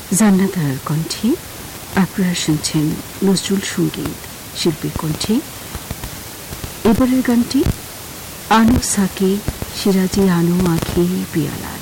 জান্নাতার কণ্ঠে আপনারা শুনছেন নজরুল সঙ্গীত শিল্পীর কণ্ঠে। এবারের গানটি আনো সাকে সিরাজি আনো আখি পিয়ালা।